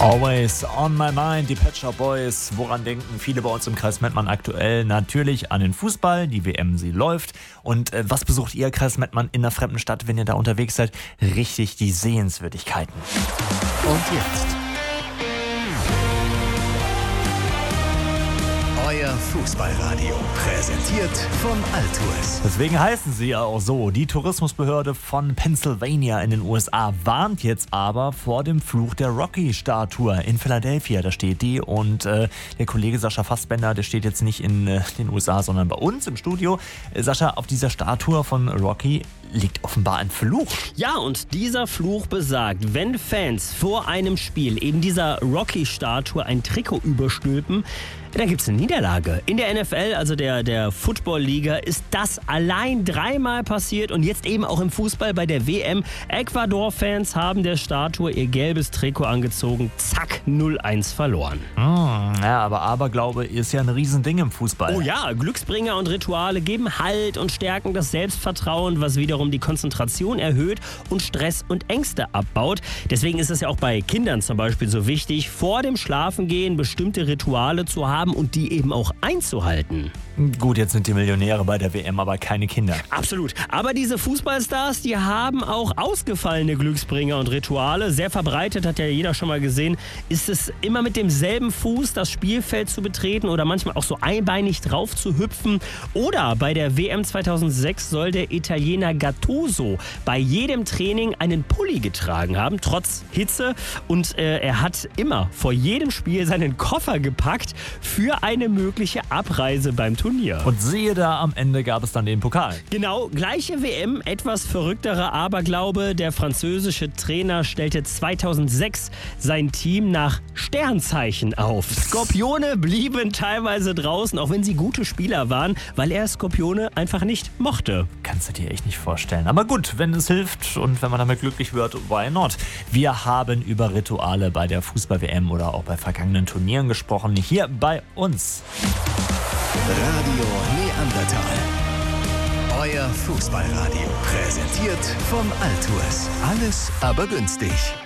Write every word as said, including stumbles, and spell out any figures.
Always on my mind, die Pet Shop Boys. Woran denken viele bei uns im Kreis Mettmann aktuell? Natürlich an den Fußball, die W M, sie läuft. Und äh, was besucht ihr, Kreis Mettmann, in einer fremden Stadt, wenn ihr da unterwegs seid? Richtig, die Sehenswürdigkeiten. Und jetzt euer Fußballradio, präsentiert von Altours. Deswegen heißen sie ja auch so. Die Tourismusbehörde von Pennsylvania in den U S A warnt jetzt aber vor dem Fluch der Rocky-Statue in Philadelphia. Da steht die und äh, der Kollege Sascha Fassbender, der steht jetzt nicht in äh, den U S A, sondern bei uns im Studio. Äh, Sascha, auf dieser Statue von Rocky liegt offenbar ein Fluch. Ja, und dieser Fluch besagt, wenn Fans vor einem Spiel eben dieser Rocky-Statue ein Trikot überstülpen, dann gibt es eine Niederlage. In der N F L, also der, der Football-Liga, ist das allein dreimal passiert und jetzt eben auch im Fußball bei der W M. Ecuador-Fans haben der Statue ihr gelbes Trikot angezogen. Zack, null eins verloren. Hm, ja, aber Aberglaube ist ja ein Riesending im Fußball. Oh ja, Glücksbringer und Rituale geben Halt und stärken das Selbstvertrauen, was wiederum die Konzentration erhöht und Stress und Ängste abbaut. Deswegen ist es ja auch bei Kindern zum Beispiel so wichtig, vor dem Schlafengehen bestimmte Rituale zu haben und die eben auch einzuhalten. Gut, jetzt sind die Millionäre bei der W M, aber keine Kinder. Absolut. Aber diese Fußballstars, die haben auch ausgefallene Glücksbringer und Rituale. Sehr verbreitet, hat ja jeder schon mal gesehen, ist es immer mit demselben Fuß das Spielfeld zu betreten oder manchmal auch so einbeinig drauf zu hüpfen. Oder bei der W M zweitausendsechs soll der Italiener Gattuso bei jedem Training einen Pulli getragen haben, trotz Hitze. Und äh, er hat immer vor jedem Spiel seinen Koffer gepackt für eine mögliche Abreise beim Turnier. Und siehe da, am Ende gab es dann den Pokal. Genau, gleiche W M, etwas verrückterer Aberglaube. Der französische Trainer stellte zweitausendsechs sein Team nach Sternzeichen auf. Skorpione blieben teilweise draußen, auch wenn sie gute Spieler waren, weil er Skorpione einfach nicht mochte. Kannst du dir echt nicht vorstellen. Aber gut, wenn es hilft und wenn man damit glücklich wird, why not? Wir haben über Rituale bei der Fußball-W M oder auch bei vergangenen Turnieren gesprochen, hier bei uns. Radio Neandertal. Euer Fußballradio, präsentiert von Altours. Alles aber günstig.